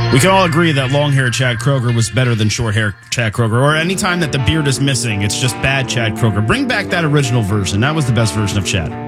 We can all agree that long-hair Chad Kroger was better than short-hair Chad Kroger. Or anytime that the beard is missing, it's just bad Chad Kroger. Bring back that original version. That was the best version of Chad.